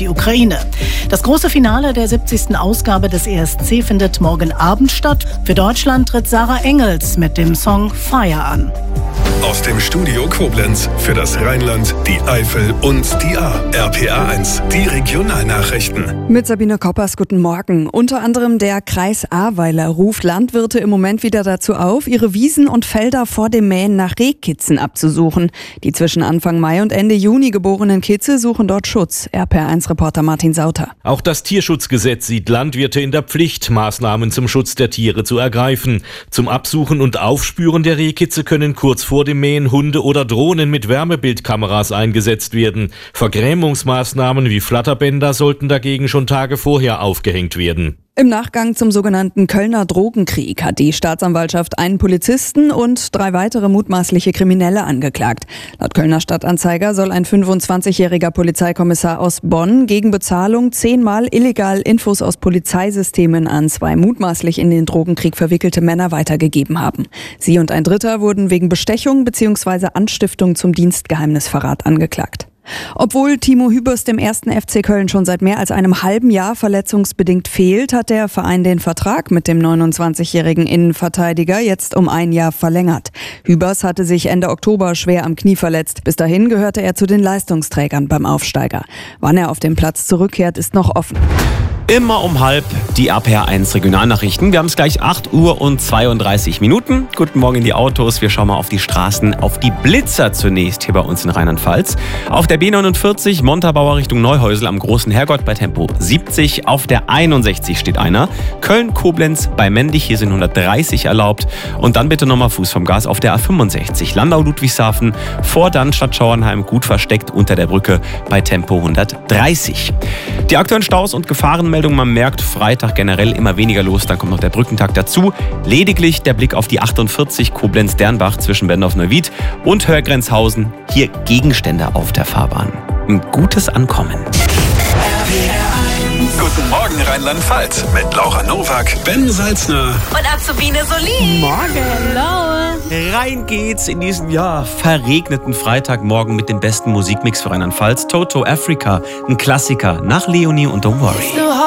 die Ukraine. Das große Finale der 70. Ausgabe des ESC findet morgen Abend statt. Für Deutschland tritt Sarah Engels mit dem Song Fire an. Aus dem Studio Koblenz für das Rheinland, die Eifel und die Ahr. RPA1, die Regionalnachrichten. Mit Sabine Koppers, guten Morgen. Unter anderem der Kreis Ahrweiler ruft Landwirte im Moment wieder dazu auf, ihre Wiesen und Felder vor dem Mähen nach Rehkitzen abzusuchen. Die zwischen Anfang Mai und Ende Juni geborenen Kitze suchen dort Schutz. RPA1-Reporter Martin Sauter. Auch das Tierschutzgesetz sieht Landwirte in der Pflicht, Maßnahmen zum Schutz der Tiere zu ergreifen. Zum Absuchen und Aufspüren der Rehkitze können kurz vor dem Mähen Hunde oder Drohnen mit Wärmebildkameras eingesetzt werden. Vergrämungsmaßnahmen wie Flatterbänder sollten dagegen schon Tage vorher aufgehängt werden. Im Nachgang zum sogenannten Kölner Drogenkrieg hat die Staatsanwaltschaft einen Polizisten und 3 weitere mutmaßliche Kriminelle angeklagt. Laut Kölner Stadtanzeiger soll ein 25-jähriger Polizeikommissar aus Bonn gegen Bezahlung 10-mal illegal Infos aus Polizeisystemen an 2 mutmaßlich in den Drogenkrieg verwickelte Männer weitergegeben haben. Sie und ein Dritter wurden wegen Bestechung bzw. Anstiftung zum Dienstgeheimnisverrat angeklagt. Obwohl Timo Hübers dem 1. FC Köln schon seit mehr als einem halben Jahr verletzungsbedingt fehlt, hat der Verein den Vertrag mit dem 29-jährigen Innenverteidiger jetzt um 1 Jahr verlängert. Hübers hatte sich Ende Oktober schwer am Knie verletzt. Bis dahin gehörte er zu den Leistungsträgern beim Aufsteiger. Wann er auf den Platz zurückkehrt, ist noch offen. Immer um 12:30 die RPA1 Regionalnachrichten. Wir haben es gleich 8:32 Uhr. Guten Morgen in die Autos. Wir schauen mal auf die Straßen, auf die Blitzer zunächst hier bei uns in Rheinland-Pfalz. Auf der B49 Montabaur Richtung Neuhäusel am Großen Herrgott bei Tempo 70. Auf der 61 steht einer. Köln-Koblenz bei Mendig, hier sind 130 erlaubt. Und dann bitte nochmal Fuß vom Gas auf der A65 Landau-Ludwigshafen vor Dannstatt-Schauernheim gut versteckt unter der Brücke bei Tempo 130. Die aktuellen Staus und Gefahrenmeldungen, man merkt, Freitag generell immer weniger los, dann kommt noch der Brückentag dazu. Lediglich der Blick auf die 48 Koblenz-Dernbach zwischen Bendorf-Neuwied und Hörgrenzhausen. Hier Gegenstände auf der Fahrbahn. Ein gutes Ankommen. Guten Morgen Rheinland-Pfalz mit Laura Nowak, Ben Salzner und Azubine Solin. Morgen. Hello. Rein geht's in diesen verregneten Freitagmorgen mit dem besten Musikmix für Rheinland-Pfalz. Toto Africa, ein Klassiker nach Leonie und Don't Worry.